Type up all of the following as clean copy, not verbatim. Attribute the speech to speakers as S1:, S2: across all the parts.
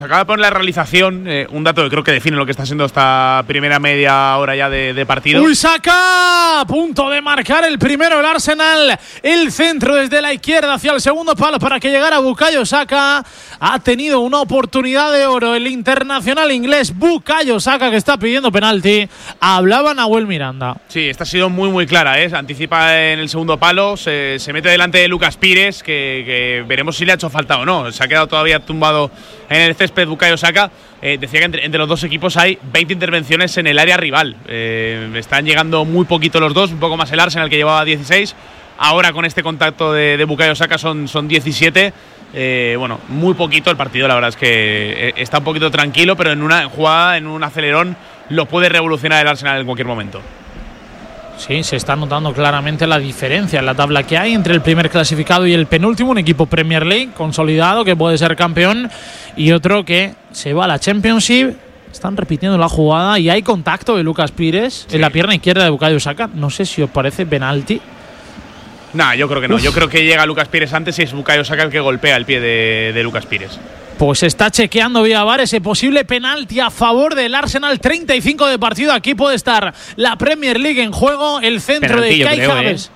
S1: Acaba de poner la realización, un dato que creo que define lo que está siendo esta primera media hora ya de partido.
S2: ¡Uy, saca! A punto de marcar el primero el Arsenal. El centro desde la izquierda hacia el segundo palo para que llegara Bukayo Saka. Ha tenido una oportunidad de oro el internacional inglés Bukayo Saka, que está pidiendo penalti. Hablaba Nahuel Miranda.
S1: Sí, esta ha sido muy clara, ¿eh? Anticipa en el segundo palo, se mete delante de Lucas Pires, que veremos si le ha hecho falta o no. Se ha quedado todavía tumbado en el césped Bukayo Saka. Decía que entre los dos equipos hay 20 intervenciones en el área rival. Están llegando muy poquito los dos, un poco más el Arsenal, que llevaba 16. Ahora con este contacto de Bukayo Saka son 17. Muy poquito el partido, la verdad es que está un poquito tranquilo, pero en una jugada, en un acelerón, lo puede revolucionar el Arsenal en cualquier momento.
S2: Sí, se está notando claramente la diferencia en la tabla que hay entre el primer clasificado y el penúltimo, un equipo Premier League consolidado que puede ser campeón y otro que se va a la Championship. Están repitiendo la jugada y hay contacto de Lucas Pires en la pierna izquierda de Bukayo Saka. No sé si os parece penalti.
S1: Nah, yo creo que no. Yo creo que llega Lucas Pires antes y es Bukayo Saka el que golpea el pie de Lucas Pires.
S2: Pues está chequeando vía VAR ese posible penalti a favor del Arsenal. 35 de partido. Aquí puede estar la Premier League en juego. El centro penalti, de Kai Havertz.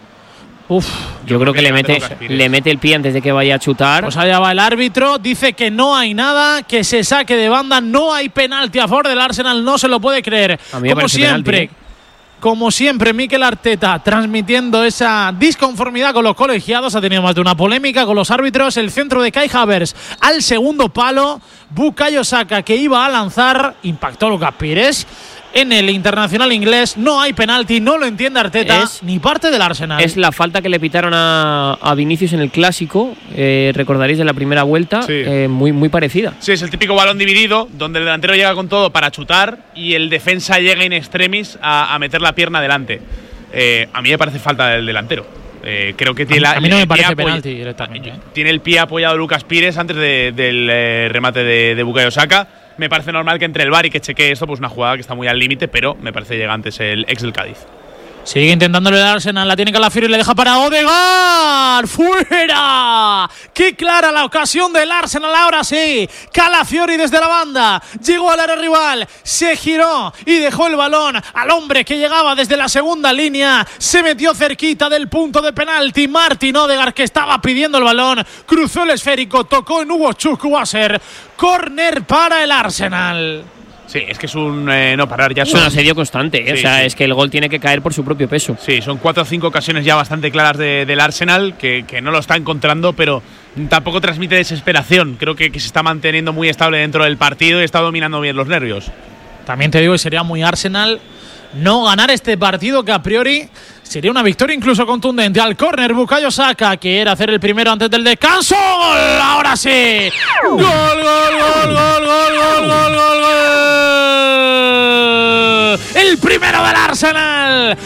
S3: Yo creo que le mete el pie antes de que vaya a chutar.
S2: Pues allá va el árbitro. Dice que no hay nada, que se saque de banda. No hay penalti a favor del Arsenal. No se lo puede creer. Como siempre. Penalti, Como siempre, Mikel Arteta transmitiendo esa disconformidad con los colegiados. Ha tenido más de una polémica con los árbitros. El centro de Kai Havertz al segundo palo. Bukayo Saka, que iba a lanzar, impactó Lucas Pires. En el internacional inglés no hay penalti, no lo entiende Arteta, ni parte del Arsenal.
S3: Es la falta que le pitaron a Vinicius en el Clásico, recordaréis de la primera vuelta, sí. Muy parecida.
S1: Sí, es el típico balón dividido, donde el delantero llega con todo para chutar y el defensa llega in extremis a meter la pierna delante. A mí me parece falta del delantero. Creo que tiene
S2: a mí no me parece penalti directamente.
S1: Tiene el pie apoyado Lucas Pires antes del remate de Bukayo Saka. Me parece normal que entre el VAR y que chequee esto, pues una jugada que está muy al límite, pero me parece llega antes el ex del Cádiz.
S2: Sigue intentándole dar Arsenal, la tiene Calafiori y le deja para Odegaard. ¡Fuera! ¡Qué clara la ocasión del Arsenal! Ahora sí, Calafiori desde la banda, llegó al área rival, se giró y dejó el balón al hombre que llegaba desde la segunda línea. Se metió cerquita del punto de penalti. Martin Odegaard, que estaba pidiendo el balón, cruzó el esférico, tocó en Hugo Chukwueze. Córner para el Arsenal.
S1: Sí, es que es un no parar ya.
S3: Es un asedio constante, sí, o sea, sí. Es que el gol tiene que caer por su propio peso.
S1: Sí, son 4 o 5 ocasiones ya bastante claras del Arsenal que no lo está encontrando, pero tampoco transmite desesperación. Creo que se está manteniendo muy estable dentro del partido y está dominando bien los nervios.
S2: También te digo que sería muy Arsenal no ganar este partido, que a priori sería una victoria incluso contundente. Al córner, Bukayo Saka quiere hacer el primero antes del descanso. ¡Gol! Ahora sí. ¡Gol, gol, gol, gol, gol, gol, gol, gol, gol! El primero del Arsenal.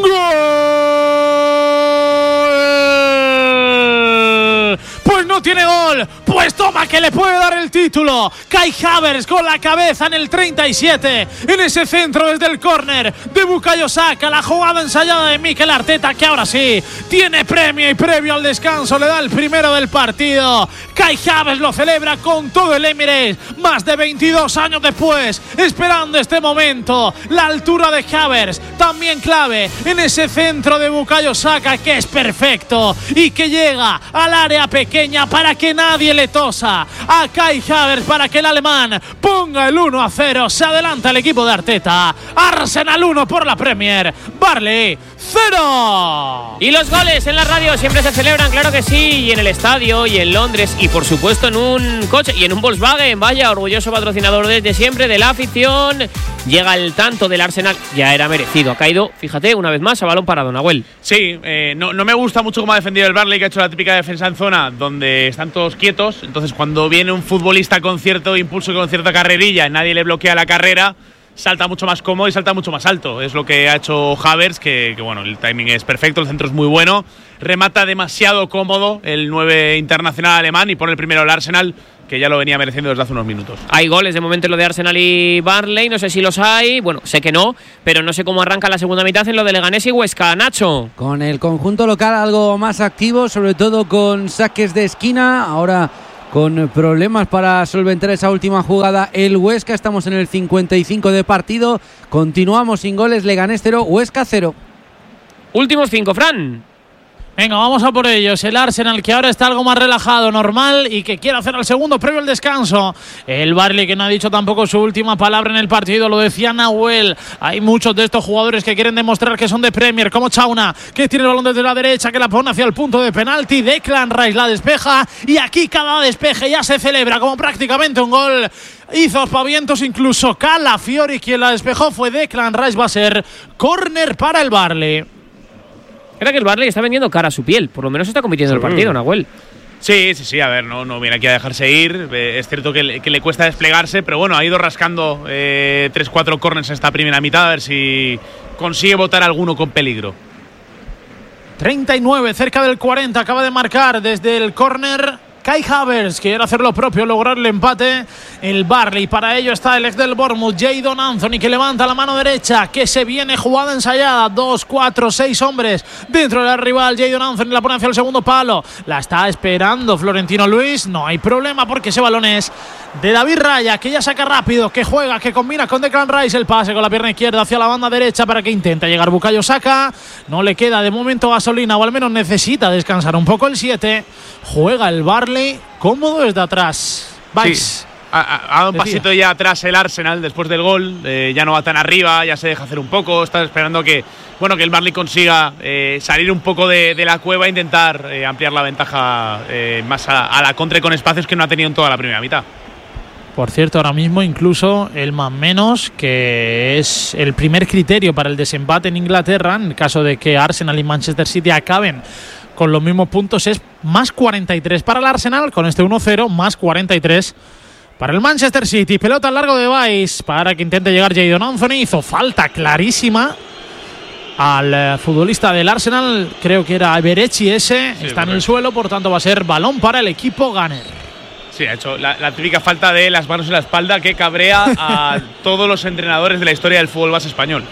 S2: ¡Gol! Pues no tiene gol. Pues toma, que le puede dar el título. Kai Havertz con la cabeza en el 37. En ese centro desde el córner de Bukayo Saka. La jugada ensayada de Mikel Arteta, que ahora sí tiene premio, y previo al descanso le da el primero del partido. Kai Havertz lo celebra con todo el Emirates. Más de 22 años después, esperando este momento. La altura de Havertz también clave en ese centro de Bukayo Saka, que es perfecto y que llega al área pequeña para que nadie le tosa a Kai Havertz, para que el alemán ponga el 1-0. Se adelanta el equipo de Arteta. Arsenal 1 por la Premier, Burnley 0.
S3: Y los goles en la radio siempre se celebran, claro que sí, y en el estadio, y en Londres, y por supuesto en un coche, y en un Volkswagen. Vaya, orgulloso patrocinador desde siempre de la afición. Llega el tanto del Arsenal, ya era merecido. Ha caído, fíjate, una vez más a balón parado, Nahuel.
S1: Sí, no me gusta mucho cómo ha defendido el Burnley, que ha hecho la típica defensa en zona donde están todos quietos. Entonces, cuando viene un futbolista con cierto impulso y con cierta carrerilla y nadie le bloquea la carrera, salta mucho más cómodo y salta mucho más alto. Es lo que ha hecho Havertz, que bueno, el timing es perfecto, el centro es muy bueno. Remata demasiado cómodo el 9 internacional alemán y pone el primero el Arsenal, que ya lo venía mereciendo desde hace unos minutos.
S3: Hay goles de momento en lo de Arsenal y Burnley, no sé si los hay, bueno, sé que no, pero no sé cómo arranca la segunda mitad en lo de Leganés y Huesca. Nacho.
S4: Con el conjunto local algo más activo, sobre todo con saques de esquina, ahora con problemas para solventar esa última jugada el Huesca. Estamos en el 55 de partido. Continuamos sin goles. Leganés 0, Huesca 0.
S3: Últimos 5, Fran.
S2: Venga, vamos a por ellos. El Arsenal, que ahora está algo más relajado, normal, y que quiere hacer el segundo previo al descanso. El Burnley, que no ha dicho tampoco su última palabra en el partido, lo decía Nahuel. Hay muchos de estos jugadores que quieren demostrar que son de Premier, como Chauna, que tiene el balón desde la derecha, que la pone hacia el punto de penalti. Declan Rice la despeja, y aquí cada despeje ya se celebra como prácticamente un gol. Hizo aspavientos incluso Calafiori, quien la despejó fue Declan Rice. Va a ser córner para el Burnley.
S3: Era que el Burnley está vendiendo cara a su piel. Por lo menos está compitiendo el partido, Nahuel.
S1: Sí, a ver, no viene aquí a dejarse ir. Es cierto que le cuesta desplegarse, pero bueno, ha ido rascando 3-4 corners en esta primera mitad, a ver si consigue botar alguno con peligro.
S2: 39, cerca del 40, acaba de marcar desde el córner Kai Havertz, quiere hacer lo propio, lograr el empate el Burnley. Para ello está el ex del Bournemouth, Jadon Anthony, que levanta la mano derecha, que se viene jugada ensayada, 2, 4, 6 hombres dentro del rival. Jadon Anthony la pone hacia el segundo palo, la está esperando Florentino Luis, no hay problema porque ese balón es de David Raya, que ya saca rápido, que juega, que combina con Declan Rice, el pase con la pierna izquierda hacia la banda derecha para que intente llegar Bukayo Saka. No le queda de momento gasolina, o al menos necesita descansar un poco el 7. Juega el Burnley cómodo desde atrás.
S1: Sí. Ha dado un pasito ya atrás el Arsenal después del gol, ya no va tan arriba, ya se deja hacer un poco, está esperando que el Burnley consiga salir un poco de la cueva e intentar ampliar la ventaja más a la contra y con espacios que no ha tenido en toda la primera mitad.
S2: Por cierto, ahora mismo incluso el más menos, que es el primer criterio para el desempate en Inglaterra, en el caso de que Arsenal y Manchester City acaben con los mismos puntos, es más 43 para el Arsenal, con este 1-0, más 43 para el Manchester City. Pelota al largo de Vice para que intente llegar Jadon Anthony. Hizo falta clarísima al futbolista del Arsenal, creo que era Berechi ese, sí, está en el suelo, por tanto va a ser balón para el equipo Gunner.
S1: Sí, ha hecho la típica falta de las manos en la espalda que cabrea a todos los entrenadores de la historia del fútbol base español.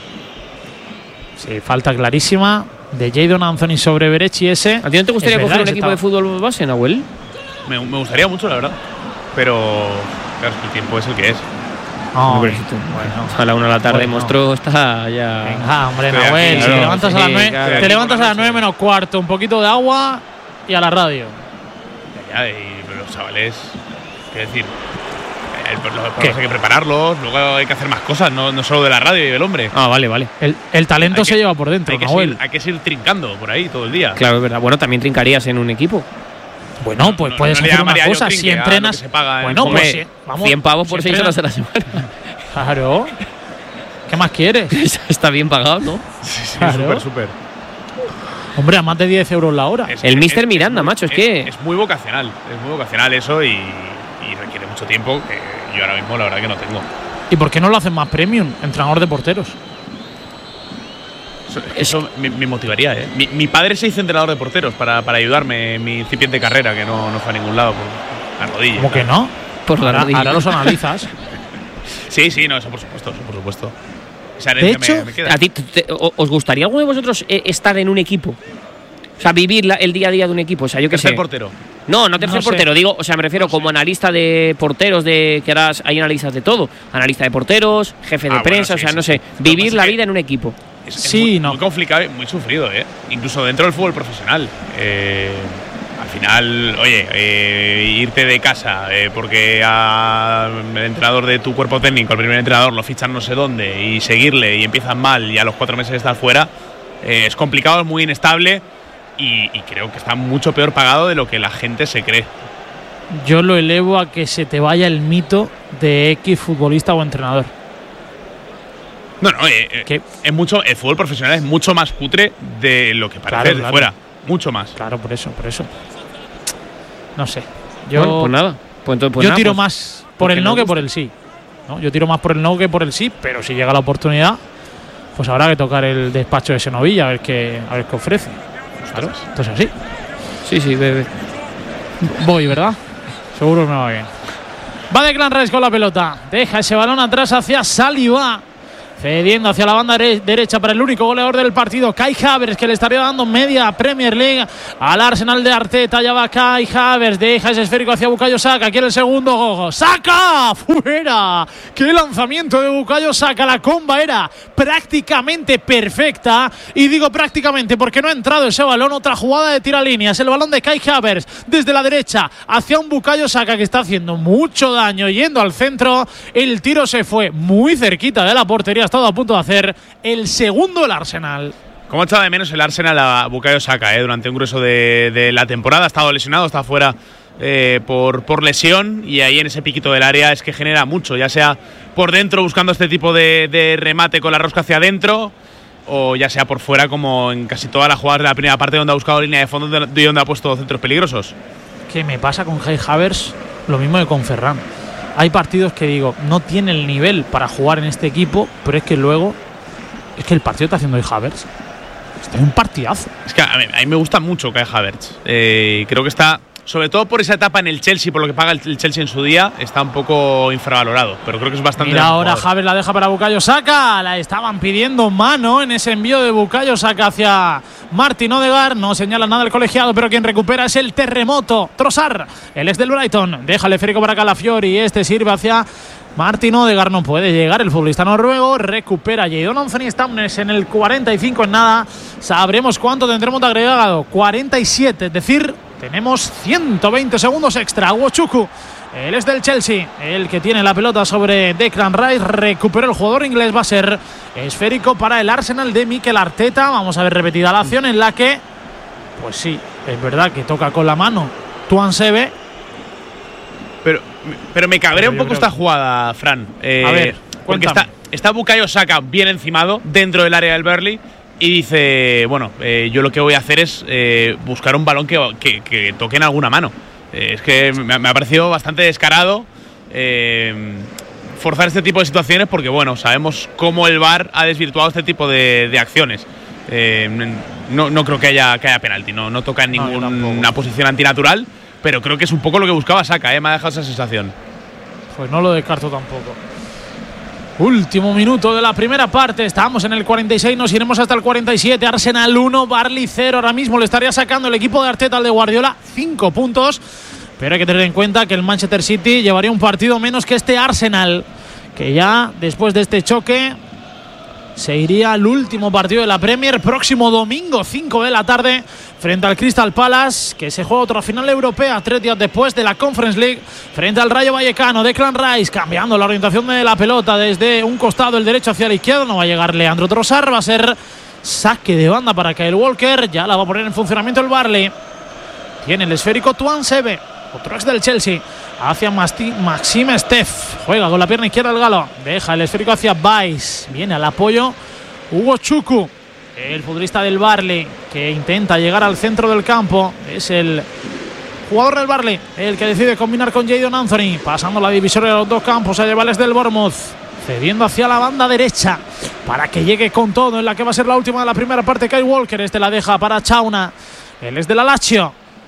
S2: Sí, falta clarísima de Jadon Anthony sobre Berechi ese.
S3: ¿A ti no te gustaría coger un equipo de fútbol base, Nahuel?
S1: Me gustaría mucho, la verdad. Pero claro, el tiempo es el que es.
S3: Oh, bueno, a la 1 de la tarde mostró está ya.
S2: Venga, hombre, Nahuel, si te levantas a las 9, claro, te levantas a las 9 menos cuarto, un poquito de agua y a la radio.
S1: Y los chavales, qué decir, hay que prepararlos, luego hay que hacer más cosas, no solo de la radio y del hombre.
S3: Ah, vale.
S2: El talento se lleva por dentro, Nahuel.
S1: Hay que seguir trincando por ahí todo el día.
S3: Claro, es verdad. Bueno, también trincarías en un equipo.
S2: Bueno, pues puedes hacer una cosa, si entrenas.
S3: Bueno, pues vamos, 100 pavos por 6 horas a la semana.
S2: Claro. ¿Qué más quieres?
S3: Está bien pagado, ¿no?
S1: Sí,
S2: claro.
S1: súper.
S2: Hombre, a más de 10 euros la hora.
S3: El Mister Miranda, macho, es que…
S1: Es muy vocacional eso y requiere mucho tiempo que yo ahora mismo la verdad que no tengo.
S2: ¿Y por qué no lo hacen más premium, entrenador de porteros?
S1: Eso me motivaría, ¿eh? Mi padre se hizo entrenador de porteros para ayudarme en mi incipiente carrera, que no fue a ningún lado por la rodilla.
S2: ¿Cómo que no?
S3: Por la rodilla.
S2: Ahora los analizas.
S1: Sí, no, eso por supuesto. Esa
S2: de hecho,
S1: me queda.
S3: ¿A ti os gustaría alguno de vosotros estar en un equipo? O sea, vivir el día a día de un equipo. O sea, yo qué sé.
S1: Tercer portero.
S3: No tercer portero. Digo, o sea, me refiero como analista de porteros, que ahora hay analistas de todo. Analista de porteros, jefe de prensa, bueno, sí. Vivir la vida en un equipo.
S1: Es muy complicado y muy sufrido, incluso dentro del fútbol profesional. Al final, irte de casa porque el entrenador de tu cuerpo técnico, el primer entrenador, lo fichan no sé dónde y seguirle y empiezan mal y a los 4 meses estar fuera, es complicado, es muy inestable y creo que está mucho peor pagado de lo que la gente se cree.
S2: Yo lo elevo a que se te vaya el mito de X futbolista o entrenador.
S1: El fútbol profesional es mucho más cutre de lo que parece de fuera. Mucho más.
S2: Claro, por eso. No sé.
S3: Pues nada.
S2: Yo tiro más por el no que por el sí. ¿No? Yo tiro más por el no que por el sí, pero si llega la oportunidad, pues habrá que tocar el despacho de Senovilla a ver qué ofrece. Claro, entonces así.
S3: Sí, bebé.
S2: Voy, ¿verdad? Seguro me va bien. Va Declan Rice con la pelota. Deja ese balón atrás hacia Saliba. Cediendo hacia la banda derecha para el único goleador del partido, Kai Havertz, que le estaría dando media Premier League al Arsenal de Arteta. Ya va Kai Havertz, deja ese esférico hacia Bukayo Saka. Quiere el segundo. ¡Saka! ¡Fuera! ¡Qué lanzamiento de Bukayo Saka! La comba era prácticamente perfecta. Y digo prácticamente porque no ha entrado ese balón. Otra jugada de tiralíneas. El balón de Kai Havertz desde la derecha hacia un Bukayo Saka que está haciendo mucho daño yendo al centro. El tiro se fue muy cerquita de la portería. Estado a punto de hacer el segundo del Arsenal.
S1: ¿Cómo echaba de menos el Arsenal a Bukayo Saka durante un grueso de la temporada? Ha estado lesionado, está fuera por lesión, y ahí en ese piquito del área es que genera mucho, ya sea por dentro buscando este tipo de remate con la rosca hacia adentro, o ya sea por fuera, como en casi todas las jugadas de la primera parte donde ha buscado línea de fondo y donde ha puesto centros peligrosos. ¿Qué
S2: me pasa con Kai Havertz? Lo mismo que con Ferran. Hay partidos que digo, no tiene el nivel para jugar en este equipo, pero es que luego, es que el partido está haciendo Havertz. Está en un partidazo.
S1: Es que a mí me gusta mucho Kai Havertz. Creo que está, sobre todo por esa etapa en el Chelsea, por lo que paga el Chelsea en su día, está un poco infravalorado, pero creo que es bastante.
S2: Mira, ahora Havertz la deja para Bukayo Saka. La estaban pidiendo mano en ese envío de Bukayo Saka hacia Martin Odegaard. No señala nada el colegiado, pero quien recupera es el terremoto, Trossard. Él es del Brighton. Deja el esférico para Calafiori. Este sirve hacia Martin Odegaard. No puede llegar el futbolista noruego. Recupera Jadon Anthony Stamnes en el 45 en nada. Sabremos cuánto tendremos de agregado. 47, es decir, tenemos 120 segundos extra. Wochuku, él es del Chelsea, el que tiene la pelota sobre Declan Rice. Recupera el jugador inglés. Va a ser esférico para el Arsenal de Mikel Arteta. Vamos a ver repetida la acción en la que, pues sí, es verdad que toca con la mano Tuansebe.
S1: Pero me cabrea un poco esta jugada, Fran.
S2: A ver,
S1: porque está Bukayo Saka bien encimado dentro del área del Burnley y dice, bueno, yo lo que voy a hacer es buscar un balón que toque en alguna mano. Es que me ha parecido bastante descarado forzar este tipo de situaciones, porque bueno, sabemos cómo el VAR ha desvirtuado este tipo de acciones. No creo que haya penalti, no toca en ninguna posición antinatural, pero creo que es un poco lo que buscaba Saka, me ha dejado esa sensación.
S2: Pues no lo descarto tampoco. Último minuto de la primera parte. Estamos en el 46, nos iremos hasta el 47. Arsenal 1, Burnley 0. Ahora mismo le estaría sacando el equipo de Arteta al de Guardiola 5 puntos. Pero hay que tener en cuenta que el Manchester City llevaría un partido menos que este Arsenal, que ya después de este choque se iría al último partido de la Premier, próximo domingo 5 de la tarde frente al Crystal Palace, que se juega otra final europea 3 días después de la Conference League frente al Rayo Vallecano. Declan Rice cambiando la orientación de la pelota desde un costado, el derecho hacia la izquierda. No va a llegar Leandro Trossard, va a ser saque de banda para Kyle Walker. Ya la va a poner en funcionamiento el Burnley. Tiene el esférico Tuansebe, otro ex del Chelsea, hacia Maxime Steff. Juega con la pierna izquierda el galo. Deja el esférico hacia Vice. Viene al apoyo Wochuku, el futbolista del Burnley, que intenta llegar al centro del campo. Es el jugador del Burnley el que decide combinar con Jadon Anthony, pasando la divisoria de los dos campos a llevarles del Bournemouth, cediendo hacia la banda derecha para que llegue con todo en la que va a ser la última de la primera parte. Kyle Walker, la deja para Chauna. Él es de la Lazio.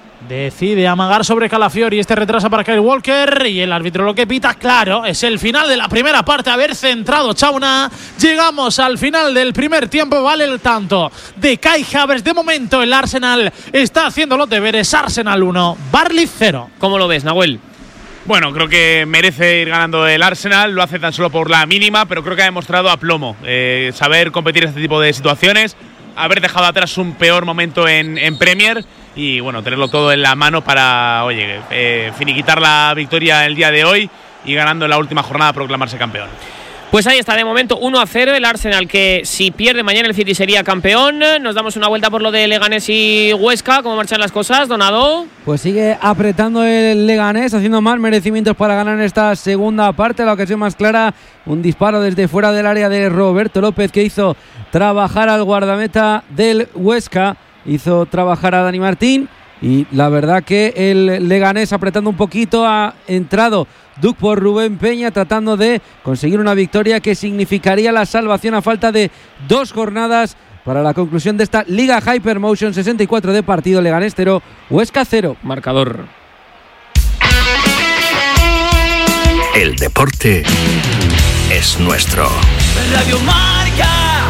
S2: Decide amagar sobre Calafiori. Retrasa para Kyle Walker. Y el árbitro lo que pita, claro, es el final de la primera parte. Haber centrado Chauna. Llegamos al final del primer tiempo. Vale el tanto de Kai Havertz. De momento el Arsenal está haciendo los deberes. Arsenal 1, Burnley 0.
S3: ¿Cómo lo ves, Nahuel?
S1: Bueno, creo que merece ir ganando el Arsenal. Lo hace tan solo por la mínima, pero creo que ha demostrado aplomo. Saber competir en este tipo de situaciones. Haber dejado atrás un peor momento en Premier. Y bueno, tenerlo todo en la mano para, finiquitar la victoria el día de hoy y ganando en la última jornada proclamarse campeón.
S3: Pues ahí está, de momento 1-0 el Arsenal, que si pierde mañana el City sería campeón. Nos damos una vuelta por lo de Leganés y Huesca. ¿Cómo marchan las cosas, Donado?
S4: Pues sigue apretando el Leganés, haciendo más merecimientos para ganar en esta segunda parte. La ocasión más clara, un disparo desde fuera del área de Roberto López, que hizo trabajar al guardameta del Huesca. Hizo trabajar a Dani Martín y la verdad que el Leganés, apretando un poquito, ha entrado Duc por Rubén Peña, tratando de conseguir una victoria que significaría la salvación a falta de 2 jornadas para la conclusión de esta Liga Hypermotion. 64 de partido, Leganés 0, Huesca 0.
S3: Marcador.
S5: El deporte es nuestro.
S6: Radio Marca.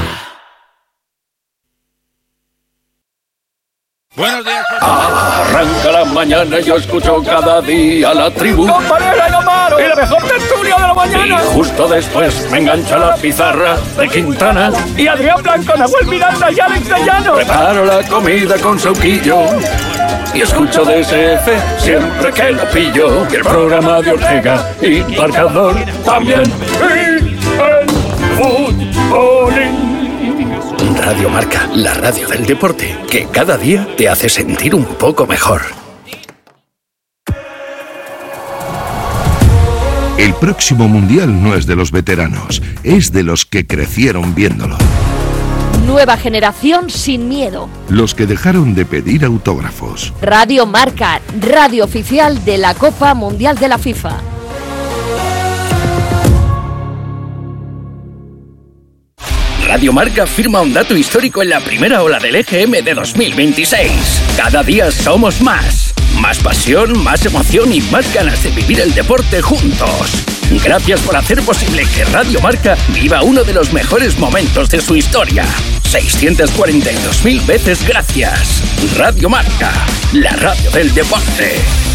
S7: Buenos días.
S8: Arranca la mañana y yo escucho cada día la tribu.
S9: Con Varela y Amaro y la mejor tertulia de la mañana.
S8: Y justo después me engancha la pizarra de Quintana.
S9: Y Adrián Blanco, Nahuel Miranda y Alex de Llano.
S8: Preparo la comida con Sauquillo y escucho DSF siempre que lo pillo. Y el programa de Ortega y Marcador también. Y el fútbolín. Radio Marca, la radio del deporte, que cada día te hace sentir un poco mejor.
S10: El próximo mundial no es de los veteranos, es de los que crecieron viéndolo.
S11: Nueva generación sin miedo.
S10: Los que dejaron de pedir autógrafos.
S11: Radio Marca, radio oficial de la Copa Mundial de la FIFA.
S5: Radio Marca firma un dato histórico en la primera ola del EGM de 2026. Cada día somos más. Más pasión, más emoción y más ganas de vivir el deporte juntos. Gracias por hacer posible que Radio Marca viva uno de los mejores momentos de su historia. 642.000 veces gracias. Radio Marca, la radio del deporte.